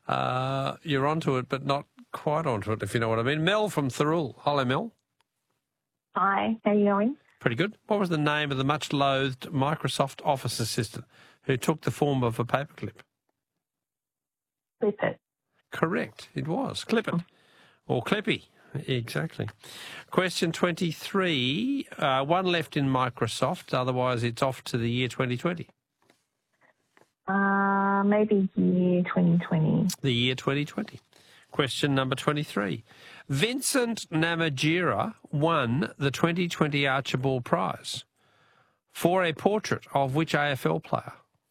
You're onto it, but not quite onto it, if you know what I mean. Mel from Thirroul. Hello, Mel. Hi, how are you going? Pretty good. What was the name of the much-loathed Microsoft Office assistant who took the form of a paperclip? Clip it. Correct. It was. Clip it. Or Clippy. Exactly. Question 23. One left in Microsoft, otherwise it's off to the year 2020. Maybe year 2020. The year 2020. Question number 23. Vincent Namatjira won the 2020 Archibald Prize for a portrait of which AFL player?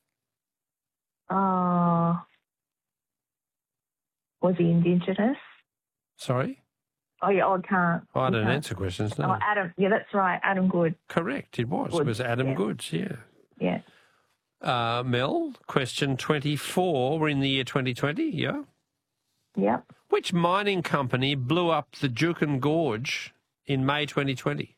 Was he Indigenous? Sorry? Oh, yeah, I can't. I don't answer questions, no. Oh, Adam. Yeah, that's right. Adam Good. Correct, it was. Goods, It was Adam yeah. Goods, yeah. Yeah. Mel, question 24. We're in the year 2020, yeah? Yep. Which mining company blew up the Juukan Gorge in May 2020?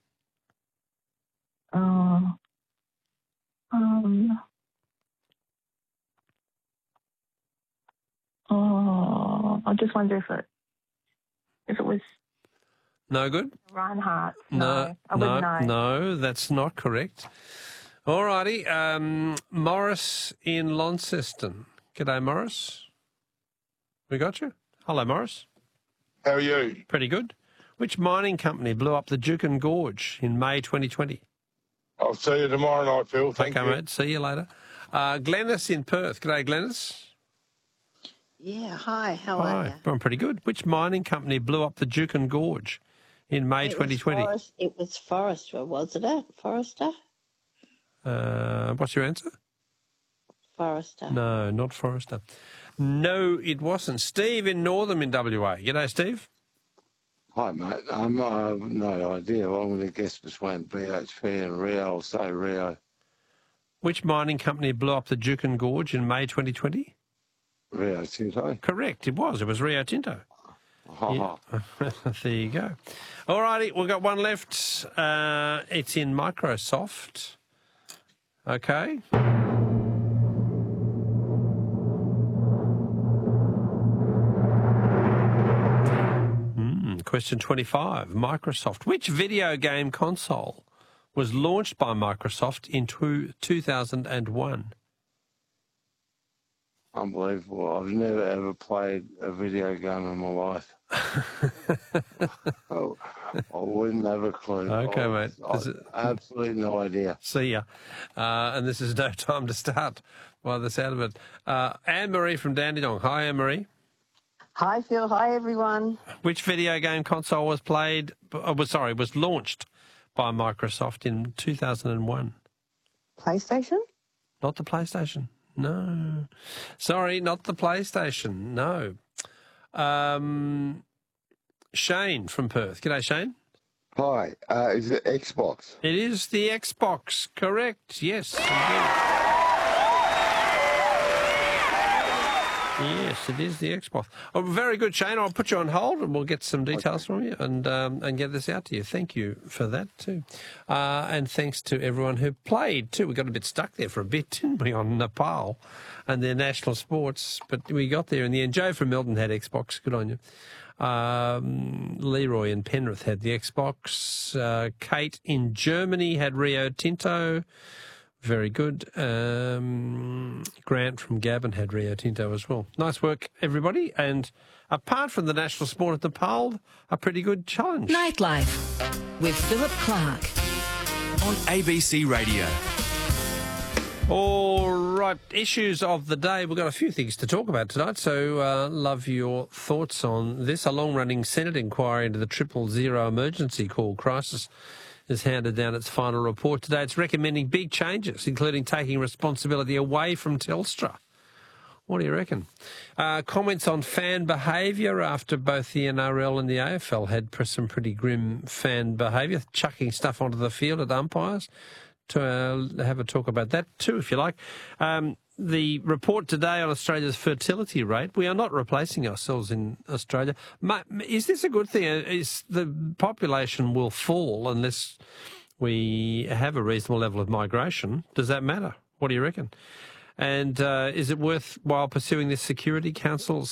I just wonder if it was No good? Reinhardt. No, I wouldn't know. No, that's not correct. All righty. Morris in Launceston. G'day, Morris. We got you? Hello, Morris. How are you? Pretty good. Which mining company blew up the Juukan Gorge in May 2020? I'll see you tomorrow night, Phil. Thank you. Okay, mate. See you later. Glennis in Perth. G'day, Glennis. Yeah, hi. How are you? I'm pretty good. Which mining company blew up the Juukan Gorge in May 2020? It was Forrester, wasn't it? Forrester? What's your answer? Forrester. No, not Forrester. No, it wasn't. Steve in Northam in WA. G'day, Steve. Hi, mate. I have no idea. I'm going to guess between BHP and Rio. I'll say Rio. Which mining company blew up the Juukan Gorge in May 2020? Rio Tinto. Correct, it was. It was Rio Tinto. Yeah. There you go. All righty, we've got one left. It's in Microsoft. Okay. Question 25. Microsoft. Which video game console was launched by Microsoft in 2001? Unbelievable. I've never ever played a video game in my life. I wouldn't have a clue. Okay, mate. Absolutely no idea. See ya. And this is no time to start by the sound of it. Anne-Marie from Dandenong. Hi, Anne-Marie. Hi, Phil. Hi, everyone. Which video game console was launched by Microsoft in 2001? PlayStation? Not the PlayStation. No. Sorry, not the PlayStation. No. Shane from Perth. G'day, Shane. Hi. Is it Xbox? It is the Xbox. Correct. Yes, indeed. Yes, it is the Xbox. Oh, very good, Shane. I'll put you on hold and we'll get some details from you and get this out to you. Thank you for that too. And thanks to everyone who played too. We got a bit stuck there for a bit, didn't we, on Nepal and their national sports, but we got there in the end. Joe from Melbourne had Xbox. Good on you. Leroy in Penrith had the Xbox. Kate in Germany had Rio Tinto. Very good. Grant from Gabon had Rio Tinto as well. Nice work, everybody. And apart from the national sport at Nepal, a pretty good challenge. Nightlife with Philip Clark on ABC Radio. All right, issues of the day. We've got a few things to talk about tonight, so love your thoughts on this. A long-running Senate inquiry into the 000 emergency call crisis has handed down its final report today. It's recommending big changes, including taking responsibility away from Telstra. What do you reckon? Comments on fan behaviour after both the NRL and the AFL had some pretty grim fan behaviour, chucking stuff onto the field at umpires. To have a talk about that too, if you like. The report today on Australia's fertility rate, we are not replacing ourselves in Australia. Is this a good thing? Is the population will fall unless we have a reasonable level of migration? Does that matter? What do you reckon? And is it worthwhile pursuing this Security Council